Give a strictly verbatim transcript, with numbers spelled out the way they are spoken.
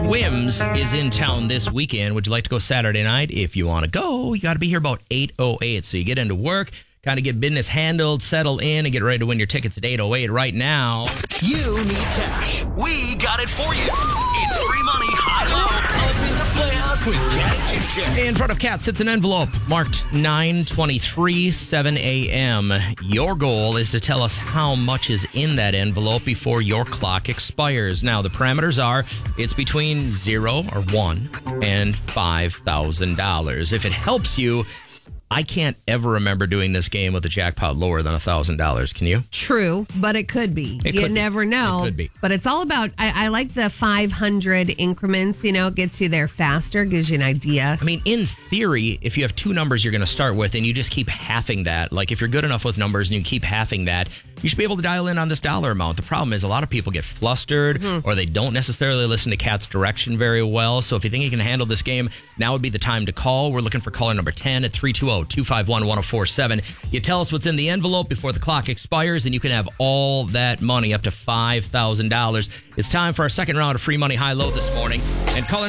Swims is in town this weekend. Would you like to go Saturday night? If you want to go, you got to be here about eight oh eight. So you get into work, kind of get business handled, settle in, and get ready to win your tickets at eight oh eight right now. You need cash. We got it for you. It's free money, high-low, up in the playhouse with Cat and Jeff. In front of Kat sits an envelope marked nine twenty-three, seven a.m. Your goal is to tell us how much is in that envelope before your clock expires. Now, the parameters are it's between zero or one and five thousand dollars. If it helps you, I can't ever remember doing this game with a jackpot lower than one thousand dollars. Can you? True, but it could be. It you could never be. know. It could be. But it's all about, I, I like the five hundred increments, you know, it gets you there faster, gives you an idea. I mean, in theory, if you have two numbers you're going to start with and you just keep halving that, like if you're good enough with numbers and you keep halving that, you should be able to dial in on this dollar amount. The problem is a lot of people get flustered mm-hmm. or they don't necessarily listen to Kat's direction very well. So if you think you can handle this game, now would be the time to call. We're looking for caller number ten at three two zero, two five one, one zero four seven. You tell us what's in the envelope before the clock expires and you can have all that money up to five thousand dollars. It's time for our second round of free money high-low this morning. And caller